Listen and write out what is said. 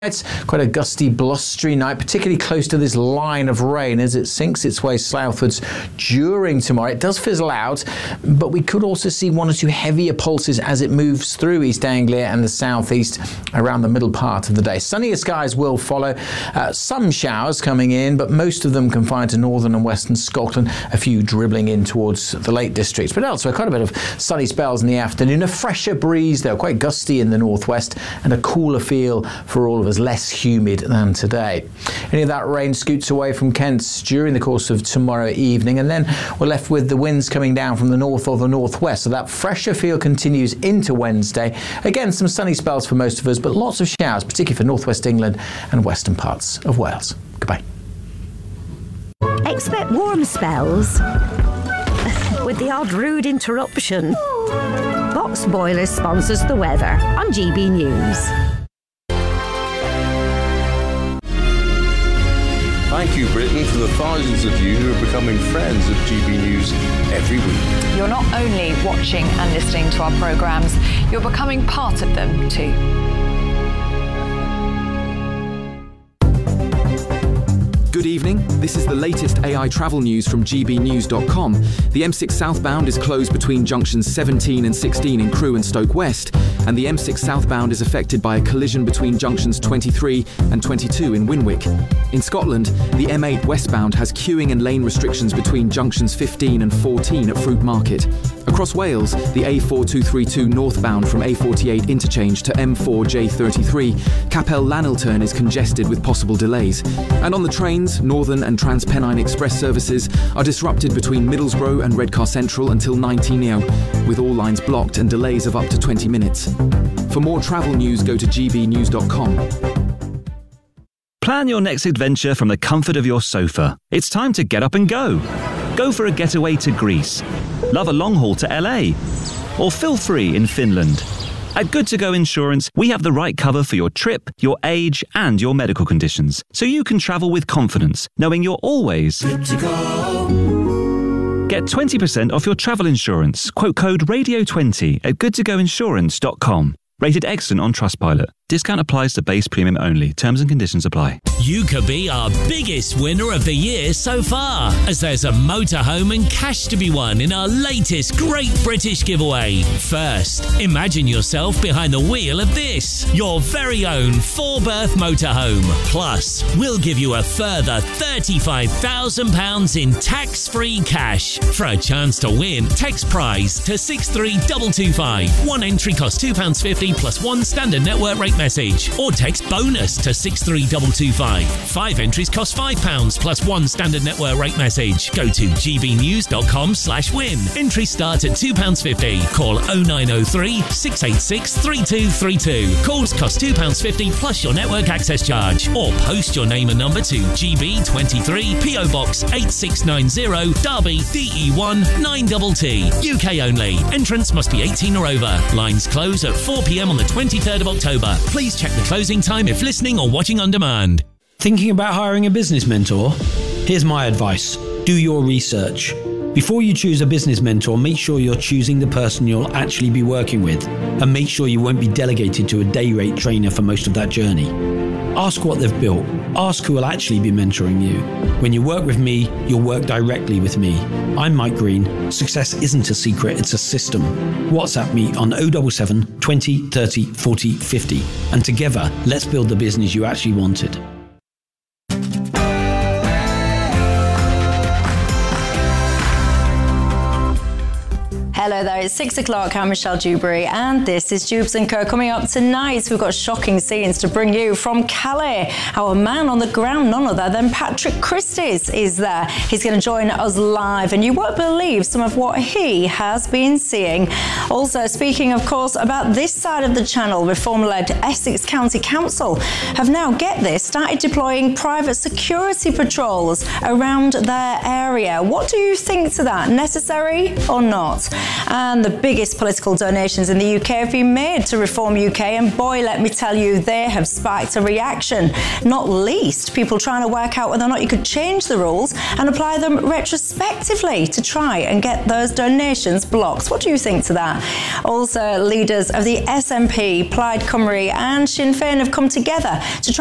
It's quite a gusty, blustery night, particularly close to this line of rain as it sinks its way southwards during tomorrow. It does fizzle out, but we could also see one or two heavier pulses as it moves through East Anglia and the southeast around the middle part of the day. Sunnier skies will follow. Some showers coming in, but most of them confined to northern and western Scotland. A few dribbling in towards the Lake Districts, but elsewhere quite a bit of sunny spells in the afternoon. A fresher breeze, though, quite gusty in the northwest, and a cooler feel for all of us. Less humid than today. Any of that rain scoots away from Kent during the course of tomorrow evening, and then we're left with the winds coming down from the north or the northwest, so that fresher feel continues into Wednesday. Again, some sunny spells for most of us, but lots of showers, particularly for northwest England and western parts of Wales. Goodbye. Expect warm spells with the odd rude interruption. Box Boilers sponsors the weather on GB News. Thank you, Britain, for the thousands of you who are becoming friends of GB News every week. You're not only watching and listening to our programmes, you're becoming part of them too. Good evening. This is the latest AI travel news from gbnews.com. The M6 southbound is closed between junctions 17 and 16 in Crewe and Stoke West, and the M6 southbound is affected by a collision between junctions 23 and 22 in Winwick. In Scotland, the M8 westbound has queuing and lane restrictions between junctions 15 and 14 at Fruit Market. Across Wales, the A4232 northbound from A48 interchange to M4J33, Capel Llanelturn is congested with possible delays. And on the trains, Northern and TransPennine Express services are disrupted between Middlesbrough and Redcar Central until 19:00, with all lines blocked and delays of up to 20 minutes. For more travel news, go to gbnews.com. Plan your next adventure from the comfort of your sofa. It's time to get up and go. Go for a getaway to Greece. Love a long haul to LA. Or feel free in Finland. At Good To Go Insurance, we have the right cover for your trip, your age, and your medical conditions, so you can travel with confidence, knowing you're always good to go. Get 20% off your travel insurance. Quote code RADIO20 at goodtogoinsurance.com. Rated excellent on Trustpilot. Discount applies to base premium only. Terms and conditions apply. You could be our biggest winner of the year so far, as there's a motorhome and cash to be won in our latest Great British Giveaway. First, imagine yourself behind the wheel of this, your very own 4-berth motorhome. Plus, we'll give you a further £35,000 in tax-free cash. For a chance to win, text prize to 63225. One entry costs £2.50 plus one standard network rate message, or text bonus to 63225. 5 entries cost £5 plus one standard network rate message. Go to gbnews.com/win. Entries start at £2.50. Call 0903 686 3232. Calls cost £2.50 plus your network access charge, or post your name and number to GB23 PO Box 8690 Derby DE1 9TT. UK only. Entrance must be 18 or over. Lines close at 4 p.m. on the 23rd of October. Please check the closing time if listening or watching on demand. Thinking about hiring a business mentor? Here's my advice. Do your research. Before you choose a business mentor, make sure you're choosing the person you'll actually be working with, and make sure you won't be delegated to a day rate trainer for most of that journey. Ask what they've built. Ask who will actually be mentoring you. When you work with me, you'll work directly with me. I'm Mike Green. Success isn't a secret, it's a system. WhatsApp me on 077 20 30 40 50. And together, let's build the business you actually wanted. Hello there, it's 6 o'clock. I'm Michelle Dewberry, and this is Jubes & Co. Coming up tonight, we've got shocking scenes to bring you from Calais. Our man on the ground, none other than Patrick Christys, is there. He's going to join us live, and you won't believe some of what he has been seeing. Also, speaking, of course, about this side of the channel, Reform-led Essex County Council have now, get this, started deploying private security patrols around their area. What do you think to that? Necessary or not? And the biggest political donations in the UK have been made to Reform UK, and boy, let me tell you, they have sparked a reaction. Not least, people trying to work out whether or not you could change the rules and apply them retrospectively to try and get those donations blocked. What do you think to that? Also, leaders of the SNP, Plaid Cymru and Sinn Féin have come together to try